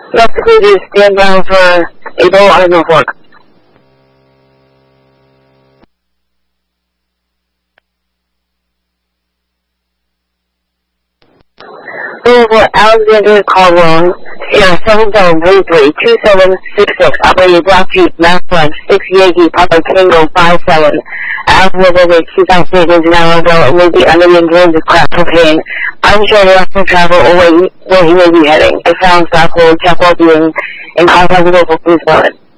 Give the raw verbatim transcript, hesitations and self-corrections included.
Basically, just stand down for April on Norfolk. For Alexander Caldwell, Sierra seven seven three three two seven six six, operated Black Jeep, Mass one, six Yankee, Papa Tango five seven. Alexander two thousand is now ago and may be under the influence of crack cocaine. Unsure of the travel or where he, where he may be heading. If found, stop, hold, check well being, and contact the local police department.